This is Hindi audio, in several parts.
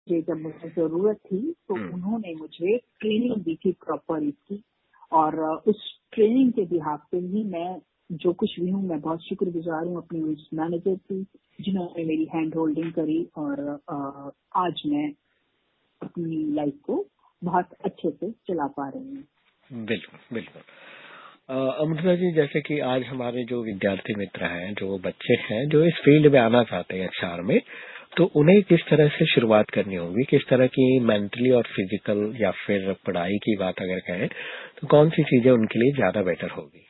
मुझे जब मुझे ज़रूरत थी तो उन्होंने मुझे ट्रेनिंग दी थी प्रॉपर इसकी, और उस ट्रेनिंग के बिहाफ पे ही मैं जो कुछ भी हूँ, मैं बहुत शुक्रगुजार हूँ अपनी उस मैनेजर की जिन्होंने मेरी हैंड होल्डिंग करी, और आज मैं अपनी लाइफ को बहुत अच्छे से चला पा रही हूँ। बिल्कुल बिल्कुल। अमृता जी, जैसे कि आज हमारे जो विद्यार्थी मित्र हैं, जो बच्चे हैं जो इस फील्ड में आना चाहते हैं एचआर में, तो उन्हें किस तरह से शुरुआत करनी होगी, किस तरह की मेंटली और फिजिकल या फिर पढ़ाई की बात अगर कहें तो कौन सी चीजें उनके लिए ज्यादा बेटर होगी?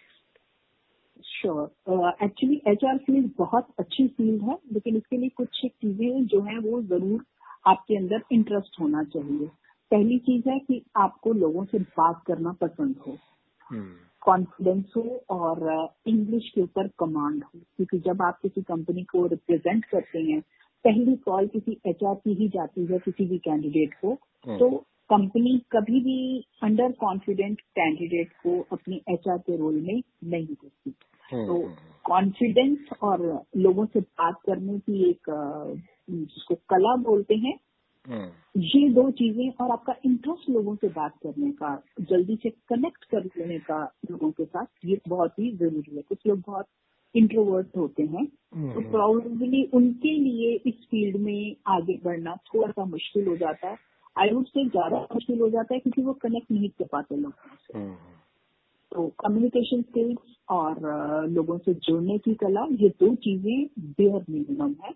श्योर, एक्चुअली एचआर फील्ड बहुत अच्छी फील्ड है, लेकिन इसके लिए कुछ चीजें जो है वो जरूर आपके अंदर इंटरेस्ट होना चाहिए। पहली चीज है कि आपको लोगों से बात करना पसंद हो, कॉन्फिडेंस हो, और इंग्लिश के ऊपर कमांड हो, क्योंकि जब आप किसी कंपनी को रिप्रेजेंट करते हैं, पहली कॉल किसी एचआर की ही जाती है किसी भी कैंडिडेट को, तो कंपनी कभी भी अंडर कॉन्फिडेंट कैंडिडेट को अपनी एचआर के रोल में नहीं देखती। तो कॉन्फिडेंस और लोगों से बात करने की एक जिसको कला बोलते हैं, ये दो चीजें, और आपका इंटरेस्ट लोगों से बात करने का, जल्दी से कनेक्ट कर लेने का लोगों के साथ, ये बहुत ही जरूरी है। कुछ लोग बहुत इंट्रोवर्ट होते हैं, तो प्रोबेबली उनके लिए इस फील्ड में आगे बढ़ना थोड़ा सा मुश्किल हो जाता है। आई वुड से ज्यादा मुश्किल हो जाता है, क्योंकि वो कनेक्ट नहीं कर पाते लोगों से। तो कम्युनिकेशन स्किल्स और लोगों से जुड़ने की कला, ये दो चीजें बेहद मिनिमम है।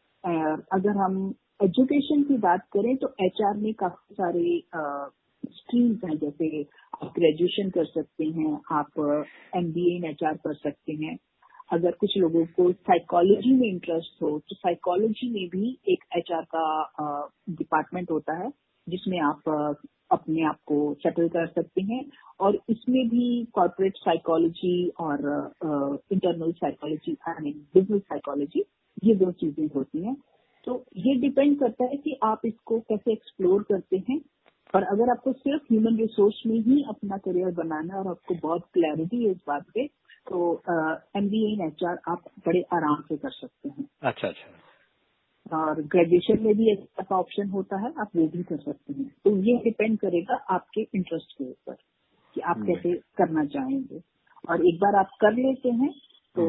अगर हम एजुकेशन की बात करें तो एचआर में काफी सारे स्ट्रीम्स हैं, जैसे आप ग्रेजुएशन कर सकते हैं, आप एमबीए इन एचआर कर सकते हैं। अगर कुछ लोगों को साइकोलॉजी में इंटरेस्ट हो तो साइकोलॉजी में भी एक एचआर का डिपार्टमेंट होता है, जिसमें आप अपने आप को सेटल कर सकते हैं, और इसमें भी कॉर्पोरेट साइकोलॉजी और internal psychology, I mean business psychology, ये दो चीजें होती हैं। तो ये डिपेंड करता है कि आप इसको कैसे एक्सप्लोर करते हैं। और अगर आपको सिर्फ ह्यूमन रिसोर्स में ही अपना करियर बनाना है और आपको बहुत क्लैरिटी है इस बात पे, तो एमबीए इन एचआर आप बड़े आराम से कर सकते हैं। अच्छा अच्छा। और ग्रेजुएशन में भी एक ऐसा ऑप्शन होता है, आप वो भी कर सकते हैं। तो ये डिपेंड करेगा आपके इंटरेस्ट के ऊपर कि आप कैसे करना चाहेंगे। और एक बार आप कर लेते हैं तो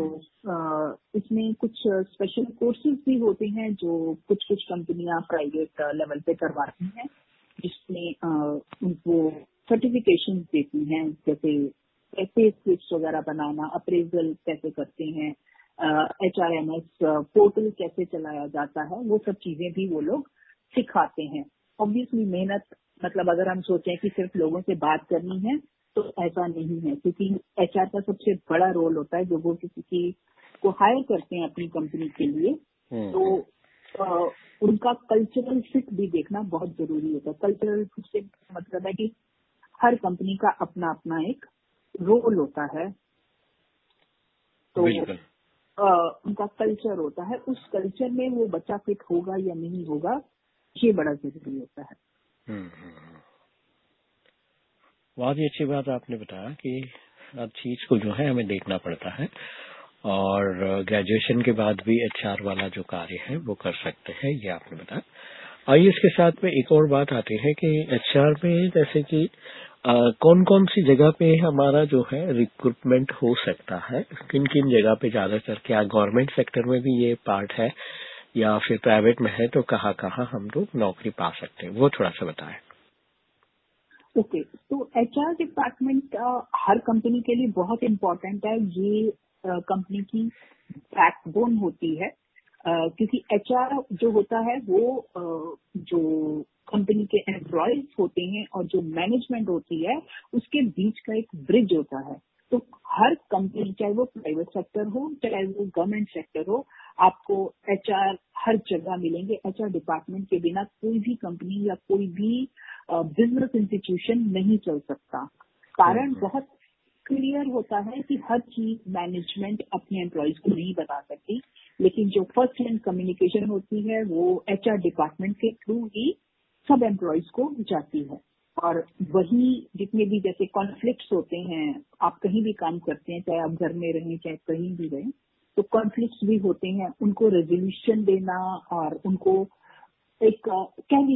इसमें कुछ स्पेशल कोर्सेज भी होते हैं जो कुछ कंपनियां प्राइवेट लेवल पे करवाती हैं, जिसमें उनको सर्टिफिकेशन देती हैं, जैसे पे स्लिप्स वगैरह बनाना, अप्रेजल कैसे करते हैं, HRMS पोर्टल कैसे चलाया जाता है, वो सब चीजें भी वो लोग सिखाते हैं। ऑब्वियसली मेहनत, मतलब अगर हम सोचें कि सिर्फ लोगों से बात करनी है तो ऐसा नहीं है, क्योंकि एचआर का सबसे बड़ा रोल होता है, जो वो किसी को हायर करते हैं अपनी कंपनी के लिए, तो उनका कल्चरल फिट भी देखना बहुत जरूरी होता है। कल्चरल फिट से मतलब है कि हर कंपनी का अपना अपना एक रोल होता है, तो उनका कल्चर होता है, उस कल्चर में वो बच्चा फिट होगा या नहीं होगा, ये बड़ा जरूरी होता है। बहुत ही अच्छी बात आपने बताया कि हर चीज को जो है हमें देखना पड़ता है, और ग्रेजुएशन के बाद भी एचआर वाला जो कार्य है वो कर सकते हैं, ये आपने बताया। आइए इसके साथ में एक और बात आती है कि एचआर में जैसे कि कौन कौन सी जगह पे हमारा जो है रिक्रूटमेंट हो सकता है, किन किन जगह पे ज्यादातर, क्या गवर्नमेंट सेक्टर में भी ये पार्ट है या फिर प्राइवेट में है, तो कहाँ कहाँ हम लोग नौकरी पा सकते हैं, वो थोड़ा सा बताएं। ओके, तो एचआर डिपार्टमेंट हर कंपनी के लिए बहुत इम्पोर्टेंट है। ये कंपनी की बैकबोन होती है, क्योंकि एचआर जो होता है वो जो कंपनी के एम्प्लॉयज होते हैं और जो मैनेजमेंट होती है उसके बीच का एक ब्रिज होता है। तो हर कंपनी, चाहे वो प्राइवेट सेक्टर हो चाहे वो गवर्नमेंट सेक्टर हो, आपको एचआर हर जगह मिलेंगे। एचआर डिपार्टमेंट के बिना कोई भी कंपनी या कोई भी बिजनेस इंस्टीट्यूशन नहीं चल सकता। कारण बहुत क्लियर होता है कि हर चीज मैनेजमेंट अपने एम्प्लॉयज को नहीं बता सकती, लेकिन जो फर्स्ट हैंड कम्युनिकेशन होती है वो एचआर डिपार्टमेंट के थ्रू ही सब एम्प्लॉयज को जाती है। और वही जितने भी जैसे कॉन्फ्लिक्ट्स होते हैं, आप कहीं भी काम करते हैं, चाहे आप घर में रहें चाहे कहीं भी रहें, तो कॉन्फ्लिक्ट्स भी होते हैं, उनको रेजोल्यूशन देना और उनको एक